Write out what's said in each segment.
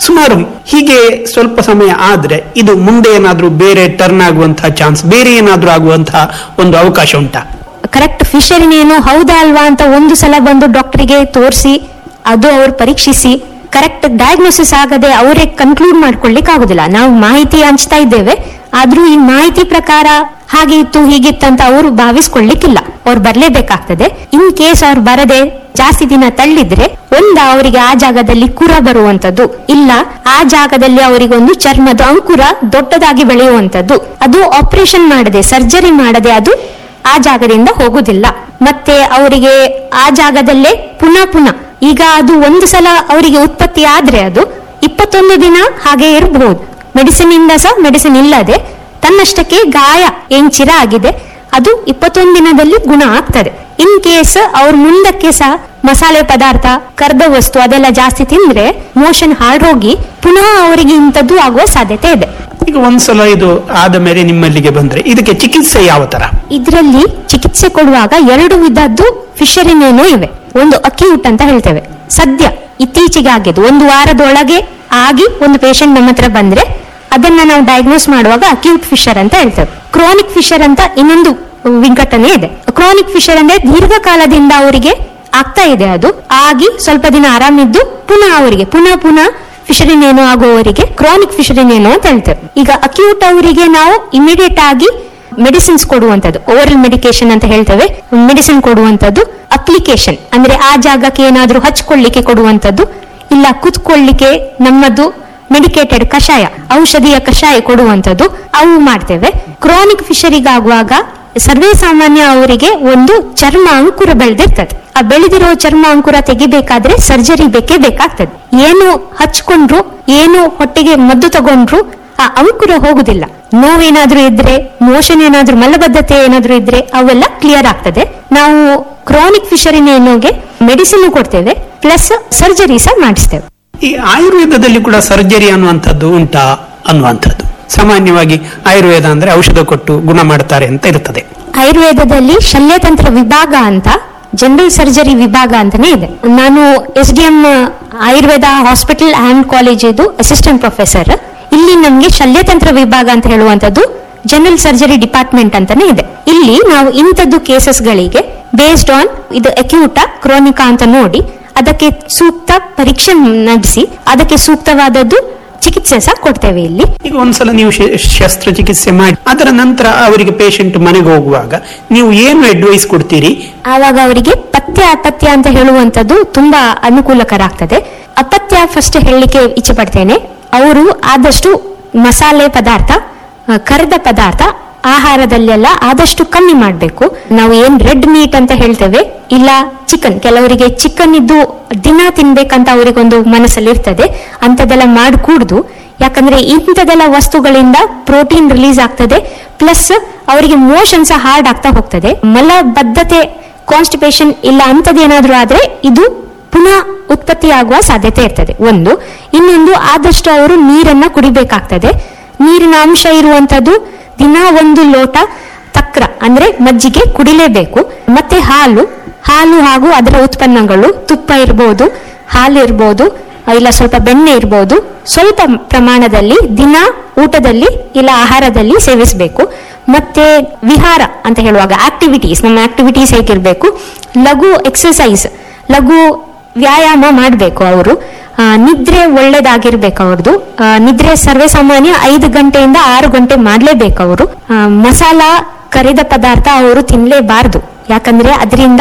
ಸುಮಾರು ಹೀಗೆ ಸ್ವಲ್ಪ ಸಮಯ ಆದ್ರೆ ಇದು ಮುಂದೆ ಏನಾದ್ರೂ ಬೇರೆ ಟರ್ನ್ ಆಗುವಂತಹ ಚಾನ್ಸ್, ಬೇರೆ ಏನಾದ್ರೂ ಆಗುವಂತಹ ಒಂದು ಅವಕಾಶ ಉಂಟಾ? ಕರೆಕ್ಟ್ ಫಿಶರಿನೇನು ಹೌದಾ ಅಲ್ವಾ ಅಂತ ಒಂದು ಸಲ ಬಂದು ಡಾಕ್ಟರ್ಗೆ ತೋರಿಸಿ ಅದು ಅವ್ರು ಪರೀಕ್ಷಿಸಿ ಕರೆಕ್ಟ್ ಡಯಾಗ್ನೋಸಿಸ್ ಆಗದೆ ಅವರೇ ಕನ್ಕ್ಲೂಡ್ ಮಾಡ್ಕೊಳ್ಲಿಕ್ಕೆ ಆಗುದಿಲ್ಲ. ನಾವು ಮಾಹಿತಿ ಹಂಚ್ತಾ ಇದ್ದೇವೆ, ಆದ್ರೂ ಈ ಮಾಹಿತಿ ಪ್ರಕಾರ ಹಾಗೆ ಇತ್ತು ಹೀಗಿತ್ತು ಅಂತ ಅವರು ಭಾವಿಸ್ಕೊಳ್ಲಿಕ್ಕಿಲ್ಲ. ಅವ್ರು ಬರ್ಲೇಬೇಕಾಗ್ತದೆ. ಇನ್ ಕೇಸ್ ಅವ್ರು ಬರದೆ ಜಾಸ್ತಿ ದಿನ ತಳ್ಳಿದ್ರೆ ಅವರಿಗೆ ಆ ಜಾಗದಲ್ಲಿ ಕುರ ಬರುವಂತದ್ದು, ಇಲ್ಲ ಆ ಜಾಗದಲ್ಲಿ ಅವರಿಗೊಂದು ಚರ್ಮದ ಅಂಕುರ ದೊಡ್ಡದಾಗಿ ಬೆಳೆಯುವಂತದ್ದು, ಅದು ಆಪರೇಷನ್ ಮಾಡದೆ ಸರ್ಜರಿ ಮಾಡದೆ ಅದು ಆ ಜಾಗದಿಂದ ಹೋಗುದಿಲ್ಲ. ಮತ್ತೆ ಅವರಿಗೆ ಆ ಜಾಗದಲ್ಲೇ ಪುನಃ ಈಗ ಅದು ಒಂದು ಸಲ ಅವರಿಗೆ ಉತ್ಪತ್ತಿ ಆದ್ರೆ ಅದು 21 ದಿನ ಹಾಗೆ ಇರಬಹುದು. ಮೆಡಿಸಿನ್ ಇಂದ ಸಹ ಮೆಡಿಸಿನ್ ಇಲ್ಲದೆ ತನ್ನಷ್ಟಕ್ಕೆ ಗಾಯ ಏನ್ ಚಿರ ಆಗಿದೆ ಅದು 21 ದಿನದಲ್ಲಿ ಗುಣ ಆಗ್ತದೆ. ಇನ್ ಕೇಸ್ ಅವ್ರ ಮುಂದಕ್ಕೆ ಸಹ ಮಸಾಲೆ ಪದಾರ್ಥ ಕರ್ದ ವಸ್ತು ಅದೆಲ್ಲ ಜಾಸ್ತಿ ತಿಂದ್ರೆ ಮೋಷನ್ ಹಾಳೋಗಿ ಪುನಃ ಅವರಿಗೆ ಇಂಥದ್ದು ಆಗುವ ಸಾಧ್ಯತೆ ಇದೆ. ಈಗ ಒಂದ್ಸಲ ಇದು ಆದ ಮೇಲೆ ನಿಮ್ಮಲ್ಲಿಗೆ ಬಂದ್ರೆ ಇದಕ್ಕೆ ಚಿಕಿತ್ಸೆ ಯಾವ ತರ? ಇದರಲ್ಲಿ ಚಿಕಿತ್ಸೆ ಕೊಡುವಾಗ 2 ವಿಧದ್ದು ಫಿಶರಿನೇನೋ ಇವೆ. ಒಂದು ಅಕ್ಯೂಟ್ ಅಂತ ಹೇಳ್ತೇವೆ, ಸದ್ಯ ಇತ್ತೀಚೆಗೆ ಆಗಿದ್ದು 1 ವಾರದೊಳಗೆ ಆಗಿ ಒಂದು ಪೇಷಂಟ್ ನಮ್ಮ ಹತ್ರ ಬಂದ್ರೆ ಅದನ್ನ ನಾವು ಡಯಾಗ್ನೋಸ್ ಮಾಡುವಾಗ ಅಕ್ಯೂಟ್ ಫಿಶರ್ ಅಂತ ಹೇಳ್ತೇವೆ. ಕ್ರಾನಿಕ್ ಫಿಶರ್ ಅಂತ ಇನ್ನೊಂದು ವಿಂಗಡಣೆ ಇದೆ. ಕ್ರಾನಿಕ್ ಫಿಶರ್ ಅಂದ್ರೆ ದೀರ್ಘಕಾಲದಿಂದ ಅವರಿಗೆ ಆಗ್ತಾ ಇದೆ, ಅದು ಆಗಿ ಸ್ವಲ್ಪ ದಿನ ಆರಾಮಿದ್ದು ಪುನಃ ಅವರಿಗೆ ಪುನಃ ಫಿಶರಿನೇನೋ ಆಗುವವರಿಗೆ ಕ್ರಾನಿಕ್ ಫಿಶರಿನೇನೋ ಅಂತ ಹೇಳ್ತೇವೆ. ಈಗ ಅಕ್ಯೂಟ್ ಅವರಿಗೆ ನಾವು ಇಮಿಡಿಯೇಟ್ ಆಗಿ ಮೆಡಿಸಿನ್ಸ್ ಕೊಡುವಂತದ್ದು, ಓರಲ್ ಮೆಡಿಕೇಶನ್ ಅಂತ ಹೇಳ್ತೇವೆ, ಮೆಡಿಸಿನ್ ಕೊಡುವಂತದ್ದು. ಅಪ್ಲಿಕೇಶನ್ ಅಂದ್ರೆ ಆ ಜಾಗಕ್ಕೆ ಏನಾದ್ರೂ ಹಚ್ಕೊಳ್ಳಿಕ್ಕೆ ಕೊಡುವಂತದ್ದು, ಇಲ್ಲ ಕುತ್ಕೊಳ್ಳಿಕ್ಕೆ ನಮ್ಮದು ಮೆಡಿಕೇಟೆಡ್ ಕಷಾಯ ಔಷಧಿಯ ಕಷಾಯ ಕೊಡುವಂತದ್ದು, ಅವು ಮಾಡ್ತೇವೆ. ಕ್ರಾನಿಕ್ ಫಿಶರಿಗಾಗುವಾಗ ಸರ್ವೇ ಸಾಮಾನ್ಯ ಅವರಿಗೆ ಒಂದು ಚರ್ಮ ಅಂಕುರ ಬೆಳೆದಿರ್ತದೆ. ಆ ಬೆಳೆದಿರೋ ಚರ್ಮ ಅಂಕುರ ತೆಗಿಬೇಕಾದ್ರೆ ಸರ್ಜರಿ ಬೇಕೇ ಬೇಕಾಗ್ತದೆ. ಏನು ಹಚ್ಕೊಂಡ್ರು ಏನು ಹೊಟ್ಟೆಗೆ ಮದ್ದು ತಗೊಂಡ್ರು ಆ ಅಂಕುರ ಹೋಗುದಿಲ್ಲ. ನೋವೇನಾದ್ರೂ ಇದ್ರೆ, ಮೋಷನ್ ಏನಾದ್ರೂ ಮಲಬದ್ಧತೆ ಏನಾದ್ರೂ ಇದ್ರೆ ಅವೆಲ್ಲ ಕ್ಲಿಯರ್ ಆಗ್ತದೆ. ನಾವು ಕ್ರಾನಿಕ್ ಫಿಶರಿನೇನೋಗೆ ಮೆಡಿಸಿನ್ ಕೊಡ್ತೇವೆ, ಪ್ಲಸ್ ಸರ್ಜರಿ ಸಹ ಮಾಡಿಸ್ತೇವೆ. ಈ ಆಯುರ್ವೇದದಲ್ಲಿ ಕೂಡ ಸರ್ಜರಿ ಅನ್ನುವಂಥದ್ದು ಉಂಟಾ ಅನ್ನುವಂಥದ್ದು? ಸಾಮಾನ್ಯವಾಗಿ ಆಯುರ್ವೇದ ಅಂದ್ರೆ ಔಷಧ ಕೊಟ್ಟು ಗುಣ ಮಾಡ್ತಾರೆ ಅಂತ ಇರ್ತದೆ. ಆಯುರ್ವೇದದಲ್ಲಿ ಶಲ್ಯತಂತ್ರ ವಿಭಾಗ ಅಂತ ಜನರಲ್ ಸರ್ಜರಿ ವಿಭಾಗ ಅಂತಾನೆ ಇದೆ. ನಾನು SDM Ayurveda hospital and college ಇದು ಅಸಿಸ್ಟೆಂಟ್ ಪ್ರೊಫೆಸರ್. ಇಲ್ಲಿ ನಮ್ಗೆ ಶಲ್ಯತಂತ್ರ ವಿಭಾಗ ಅಂತ ಹೇಳುವಂತದ್ದು ಜನರಲ್ ಸರ್ಜರಿ ಡಿಪಾರ್ಟ್ಮೆಂಟ್ ಅಂತಾನೆ ಇದೆ. ಇಲ್ಲಿ ನಾವು ಇಂಥದ್ದು ಕೇಸಸ್ಗಳಿಗೆ ಬೇಸ್ಡ್ ಆನ್ ಇದು ಅಕ್ಯೂಟಾ ಕ್ರಾನಿಕಾ ಅಂತ ನೋಡಿ ಅದಕ್ಕೆ ಸೂಕ್ತ ಪರೀಕ್ಷೆ ನಡೆಸಿ ಅದಕ್ಕೆ ಸೂಕ್ತವಾದದ್ದು ಚಿಕಿತ್ಸೆ ಸಹ ಕೊಡ್ತೇವೆ. ಇಲ್ಲಿ ಈಗ ಒಂದ್ಸಲ ನೀವು ಶಸ್ತ್ರಚಿಕಿತ್ಸೆ ಮಾಡಿ ಅದರ ನಂತರ ಅವರಿಗೆ ಪೇಷಂಟ್ ಮನೆಗೆ ಹೋಗುವಾಗ ನೀವು ಏನು ಅಡ್ವೈಸ್ ಕೊಡ್ತೀರಿ? ಆವಾಗ ಅವರಿಗೆ ಪಥ್ಯ ಅಪಥ್ಯ ಅಂತ ಹೇಳುವಂತದ್ದು ತುಂಬಾ ಅನುಕೂಲಕರ ಆಗ್ತದೆ. ಅಪಥ್ಯ ಫಸ್ಟ್ ಹೇಳಲಿಕ್ಕೆ ಇಚ್ಛೆ ಪಡ್ತೇನೆ. ಅವರು ಆದಷ್ಟು ಮಸಾಲೆ ಪದಾರ್ಥ ಕರೆದ ಪದಾರ್ಥ ಆಹಾರದಲ್ಲೆಲ್ಲ ಆದಷ್ಟು ಕಮ್ಮಿ ಮಾಡಬೇಕು. ನಾವು ಏನ್ ರೆಡ್ ಮೀಟ್ ಅಂತ ಹೇಳ್ತೇವೆ, ಇಲ್ಲ ಚಿಕನ್, ಕೆಲವರಿಗೆ ಚಿಕನ್ ಇದ್ದು ದಿನ ತಿನ್ಬೇಕಂತ ಅವರಿಗೊಂದು ಮನಸ್ಸಲ್ಲಿ ಇರ್ತದೆ, ಅಂತದೆಲ್ಲ ಮಾಡಕೂಡ್ದು. ಯಾಕಂದ್ರೆ ಇಂಥದೆಲ್ಲ ವಸ್ತುಗಳಿಂದ ಪ್ರೋಟೀನ್ ರಿಲೀಸ್ ಆಗ್ತದೆ, ಪ್ಲಸ್ ಅವರಿಗೆ ಮೋಷನ್ ಸಹ ಹಾರ್ಡ್ ಆಗ್ತಾ ಹೋಗ್ತದೆ. ಮಲಬದ್ಧತೆ ಕಾನ್ಸ್ಟಿಪೇಷನ್ ಇಲ್ಲ ಅಂತದೇನಾದ್ರೂ ಆದ್ರೆ ಇದು ಪುನಃ ಉತ್ಪತ್ತಿ ಆಗುವ ಸಾಧ್ಯತೆ ಇರ್ತದೆ. ಇನ್ನೊಂದು ಆದಷ್ಟು ಅವರು ನೀರನ್ನ ಕುಡಿಬೇಕಾಗ್ತದೆ. ನೀರಿನ ಅಂಶ ಇರುವಂತದ್ದು ದಿನ 1 ಲೋಟ ತಕ್ರ ಅಂದ್ರೆ ಮಜ್ಜಿಗೆ ಕುಡಿಲೇಬೇಕು. ಮತ್ತೆ ಹಾಲು ಹಾಗೂ ಅದರ ಉತ್ಪನ್ನಗಳು, ತುಪ್ಪ ಇರ್ಬೋದು, ಹಾಲು ಇರ್ಬೋದು, ಇಲ್ಲ ಸ್ವಲ್ಪ ಬೆಣ್ಣೆ ಇರ್ಬೋದು, ಸ್ವಲ್ಪ ಪ್ರಮಾಣದಲ್ಲಿ ದಿನ ಊಟದಲ್ಲಿ ಇಲ್ಲ ಆಹಾರದಲ್ಲಿ ಸೇವಿಸಬೇಕು. ಮತ್ತೆ ವಿಹಾರ ಅಂತ ಹೇಳುವಾಗ ಆಕ್ಟಿವಿಟೀಸ್, ನಮ್ಮ ಆಕ್ಟಿವಿಟೀಸ್ ಹೇಗಿರ್ಬೇಕು, ಲಘು ಎಕ್ಸರ್ಸೈಸ್, ಲಘು ವ್ಯಾಯಾಮ ಮಾಡಬೇಕು. ಅವರು ನಿದ್ರೆ ಒಳ್ಳೇದಾಗಿರ್ಬೇಕು. ಅವ್ರದ್ದು ನಿದ್ರೆ ಸರ್ವೇ ಸಾಮಾನ್ಯ 5 ಗಂಟೆಯಿಂದ 6 ಗಂಟೆ ಮಾಡ್ಲೇಬೇಕು. ಅವರು ಮಸಾಲ ಕರಿದ ಪದಾರ್ಥ ಅವರು ತಿನ್ಲೇಬಾರ್ದು. ಯಾಕಂದ್ರೆ ಅದರಿಂದ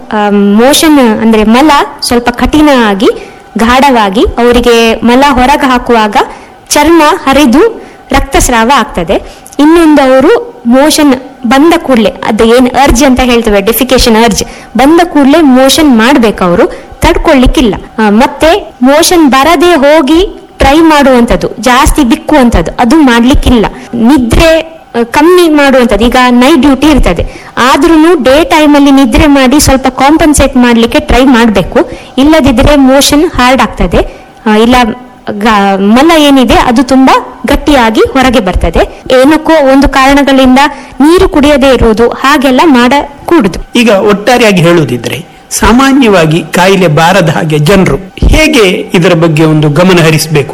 ಮೋಷನ್ ಅಂದ್ರೆ ಮಲ ಸ್ವಲ್ಪ ಕಠಿಣ ಆಗಿ ಗಾಢವಾಗಿ ಅವರಿಗೆ ಮಲ ಹೊರಗೆ ಹಾಕುವಾಗ ಚರ್ಮ ಹರಿದು ರಕ್ತಸ್ರಾವ ಆಗ್ತದೆ. ಇನ್ನೊಂದು ಅವರು ಮೋಷನ್ ಬಂದ ಕೂಡಲೇ ಅದು ಏನ್ ಅರ್ಜ್ ಅಂತ ಹೇಳ್ತೇವೆ, ಡೆಫಿಕೇಶನ್ ಅರ್ಜ್ ಬಂದ ಕೂಡಲೇ ಮೋಷನ್ ಮಾಡ್ಬೇಕು. ಅವರು ತಡ್ಕೊಳ್ಳಿಕ್ಕಿಲ್ಲ. ಮತ್ತೆ ಮೋಷನ್ ಬರದೆ ಹೋಗಿ ಟ್ರೈ ಮಾಡುವಂಥದ್ದು, ಜಾಸ್ತಿ ಬಿಕ್ಕುವಂಥದ್ದು ಅದು ಮಾಡ್ಲಿಕ್ಕಿಲ್ಲ. ನಿದ್ರೆ ಕಮ್ಮಿ ಮಾಡುವಂಥದ್ದು, ಈಗ ನೈಟ್ ಡ್ಯೂಟಿ ಇರ್ತದೆ ಆದ್ರೂ ಡೇ ಟೈಮ್ ಅಲ್ಲಿ ನಿದ್ರೆ ಮಾಡಿ ಸ್ವಲ್ಪ ಕಾಂಪನ್ಸೇಟ್ ಮಾಡ್ಲಿಕ್ಕೆ ಟ್ರೈ ಮಾಡಬೇಕು. ಇಲ್ಲದಿದ್ರೆ ಮೋಷನ್ ಹಾರ್ಡ್ ಆಗ್ತದೆ, ಇಲ್ಲ ಮಲ ಏನಿದೆ ಅದು ತುಂಬಾ ಗಟ್ಟಿಯಾಗಿ ಹೊರಗೆ ಬರ್ತದೆ. ಏನಕ್ಕೋ ಒಂದು ಕಾರಣಗಳಿಂದ ನೀರು ಕುಡಿಯದೇ ಇರುವುದು ಹಾಗೆಲ್ಲ ಮಾಡಕೂಡುದು. ಈಗ ಒಟ್ಟಾರೆಯಾಗಿ ಹೇಳುವುದಿದ್ರೆ ಸಾಮಾನ್ಯವಾಗಿ ಕಾಯಿಲೆ ಬಾರದ ಹಾಗೆ ಜನರು ಹೇಗೆ ಇದರ ಬಗ್ಗೆ ಒಂದು ಗಮನ ಹರಿಸಬೇಕು?